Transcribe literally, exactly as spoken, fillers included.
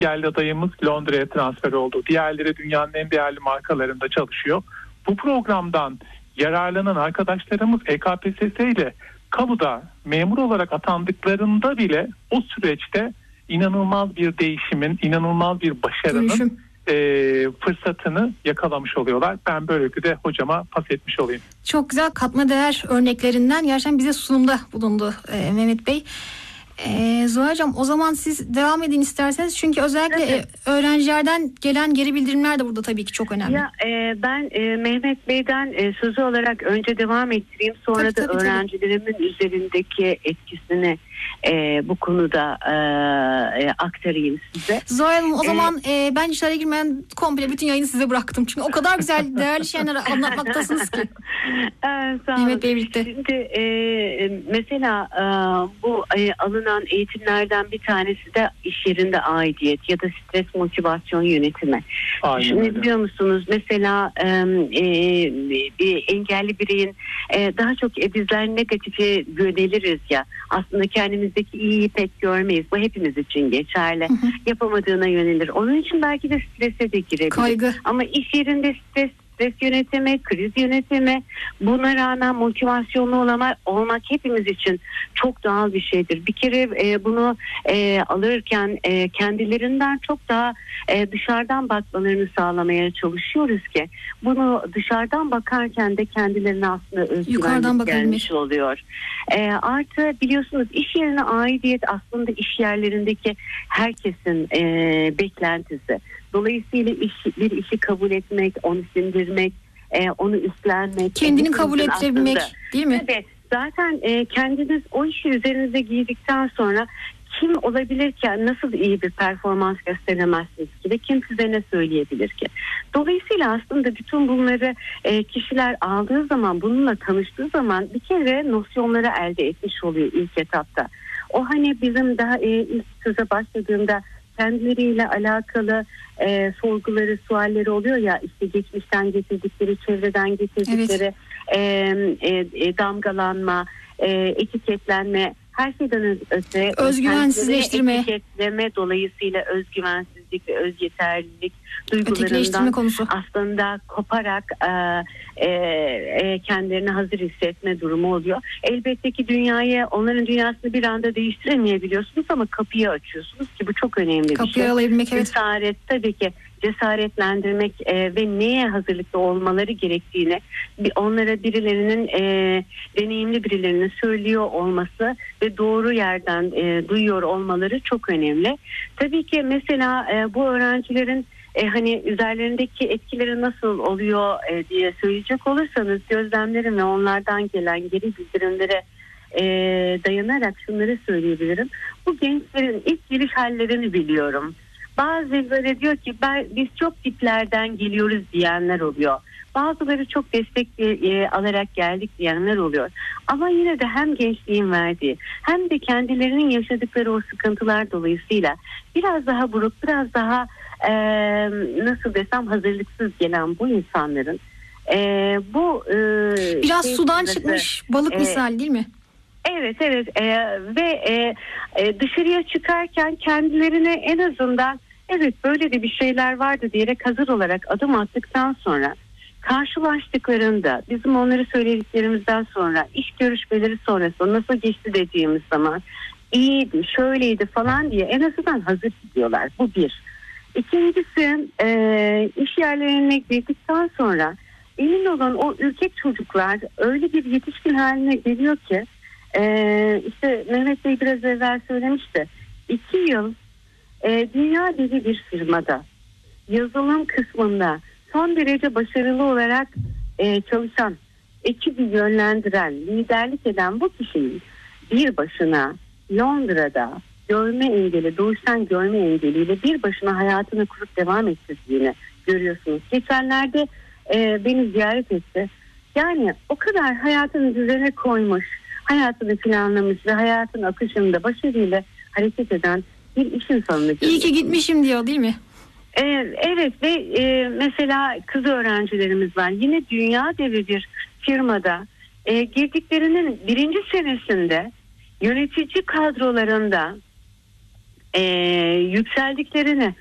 yerli adayımız Londra'ya transfer oldu. Diğerleri dünyanın en değerli markalarında çalışıyor. Bu programdan yararlanan arkadaşlarımız E K P S S ile kamuda memur olarak atandıklarında bile o süreçte inanılmaz bir değişimin, inanılmaz bir başarının e, fırsatını yakalamış oluyorlar. Ben böylelikle de hocama pas etmiş olayım. Çok güzel katma değer örneklerinden gerçekten bize sunumda bulundu e, Mehmet Bey. Ee, Zuhal'cığım, o zaman siz devam edin isterseniz, çünkü özellikle evet. e, öğrencilerden gelen geri bildirimler de burada tabii ki çok önemli. Ya e, ben e, Mehmet Bey'den e, sözü olarak önce devam ettireyim, sonra tabii, da tabii, öğrencilerimin tabii. üzerindeki etkisini e, bu konuda e, e, aktarayım size. Zuhal Hanım, o zaman e, e, ben işlere girmeden komple bütün yayını size bıraktım, çünkü o kadar güzel değerli şeyler anlatmaktasınız ki. e, sağ Mehmet Bey birlikte. Şimdi e, mesela e, bu e, alınan eğitimlerden bir tanesi de iş yerinde aidiyet ya da stres motivasyon yönetimi. Aynen Şimdi öyle. biliyor musunuz, mesela e, e, bir engelli bireyin e, daha çok e, bizler negatife yöneliriz ya, aslında kendimizdeki iyiyi pek görmeyiz. Bu hepimiz için geçerli. Hı hı. Yapamadığına yönelir. Onun için belki de strese de girebilir. Kaygı. Ama iş yerinde stres Stres yönetimi, kriz yönetimi, buna rağmen motivasyonlu olmak, olmak hepimiz için çok doğal bir şeydir. Bir kere e, bunu e, alırken e, kendilerinden çok daha e, dışarıdan bakmalarını sağlamaya çalışıyoruz ki bunu dışarıdan bakarken de kendilerine aslında özgüvenlik gelmiş oluyor. E, artı biliyorsunuz, iş yerine aidiyet aslında iş yerlerindeki herkesin e, beklentisi. Dolayısıyla iş, bir işi kabul etmek, onu sindirmek, e, onu üstlenmek. Kendini kabul ettirebilmek, değil mi? Evet. Zaten e, kendiniz o işi üzerinize giydikten sonra kim olabilir ki, nasıl iyi bir performans gösteremezsiniz ki ve kim size ne söyleyebilir ki? Dolayısıyla aslında bütün bunları e, kişiler aldığı zaman, bununla tanıştığı zaman bir kere nosyonları elde etmiş oluyor ilk etapta. O hani bizim daha e, ilk söze başladığımda kendileriyle alakalı e, sorguları, sualleri oluyor ya, işte geçmişten getirdikleri, çevreden getirdikleri evet. e, e, damgalanma, e, etiketlenme, her şeyden öte özgüvensizleştirme, etiketleme, dolayısıyla özgüvensizlik ve özyeterlilik duygularından konusu. aslında koparak e, e, e, kendilerini hazır hissetme durumu oluyor. Elbette ki dünyayı, onların dünyasını bir anda değiştiremeyebiliyorsunuz ama kapıyı açıyorsunuz ki bu çok önemli bir kapıyı şey. alabilmek, evet. Cesaret, tabii ki cesaretlendirmek e, ve neye hazırlıklı olmaları gerektiğini onlara birilerinin e, deneyimli birilerinin söylüyor olması ve doğru yerden e, duyuyor olmaları çok önemli. Tabii ki mesela e, bu öğrencilerin e, hani üzerlerindeki etkileri nasıl oluyor e, diye söyleyecek olursanız, gözlemlerim ve onlardan gelen geri bildirimlere e, dayanarak şunları söyleyebilirim. Bu gençlerin ilk giriş hallerini biliyorum. Bazıları diyor ki ben, biz çok diplerden geliyoruz diyenler oluyor. Bazıları çok destek e, alarak geldik diyenler oluyor. Ama yine de hem gençliğin verdiği hem de kendilerinin yaşadıkları o sıkıntılar dolayısıyla biraz daha buruk, biraz daha e, nasıl desem hazırlıksız gelen bu insanların e, bu e, biraz şey, sudan sırası, çıkmış balık e, misal değil mi? Evet evet e, ve e, e, dışarıya çıkarken kendilerine en azından evet böyle de bir şeyler vardı diyerek hazır olarak adım attıktan sonra karşılaştıklarında bizim onları söylediklerimizden sonra iş görüşmeleri sonrası nasıl geçti dediğimiz zaman iyiydi, şöyleydi falan diye en azından hazır gidiyorlar. Bu bir. İkincisi e, iş yerlerine girdikten sonra emin olun o ürkek çocuklar öyle bir yetişkin haline geliyor ki Ee, işte Mehmet Bey biraz evvel söylemişti. İki yıl e, dünya devi bir firmada yazılım kısmında son derece başarılı olarak e, çalışan, ekibi yönlendiren, liderlik eden bu kişinin bir başına Londra'da görme engeli, doğuştan görme engeliyle bir başına hayatını kurup devam ettirdiğini görüyorsunuz. Geçenlerde e, beni ziyaret etti. Yani o kadar hayatını düzene koymuş, hayatını planlamış ve hayatın akışında başarıyla hareket eden bir iş insanını görüyoruz. İyi ki gitmişim diyor, değil mi? Ee, evet ve e, mesela kız öğrencilerimiz var. Yine dünya devi bir firmada e, girdiklerinin birinci senesinde yönetici kadrolarında e, yükseldiklerini